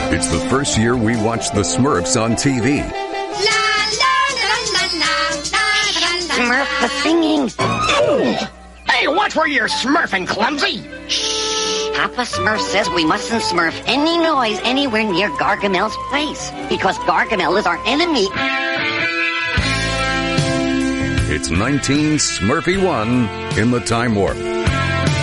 It's the first year we watched the Smurfs on TV. Smurf the singing. Hey, watch where you're smurfing, clumsy. Papa Smurf says we mustn't smurf any noise anywhere near Gargamel's place, because Gargamel is our enemy. It's 19 Smurfy 1 in the Time Warp.